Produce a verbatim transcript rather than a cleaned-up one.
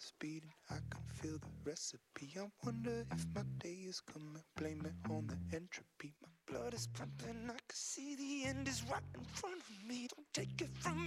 is beating, I can feel the recipe. I wonder if my day is coming, blame it on the entropy. My blood is pumping, I can see the end is right in front of me. Don't take it from me.